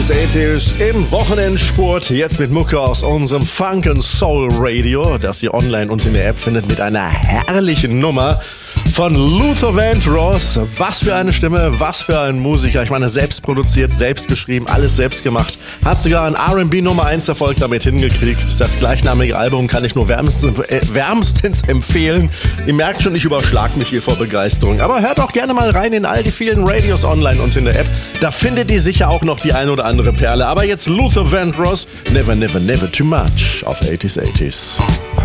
80s, 80s im Wochenendsport. Jetzt mit Mucke aus unserem Funk & Soul Radio, das ihr online und in der App findet, mit einer herrlichen Nummer von Luther Vandross. Was für eine Stimme, was für ein Musiker. Ich meine, selbst produziert, selbst geschrieben, alles selbst gemacht. Hat sogar einen R&B Nummer 1 Erfolg damit hingekriegt. Das gleichnamige Album kann ich nur wärmstens empfehlen. Ihr merkt schon, ich überschlag mich hier vor Begeisterung. Aber hört auch gerne mal rein in all die vielen Radios online und in der App. Da findet ihr sicher auch noch die ein oder andere Perle. Aber jetzt Luther Vandross, Never, Never, Never Too Much auf 80s, 80s.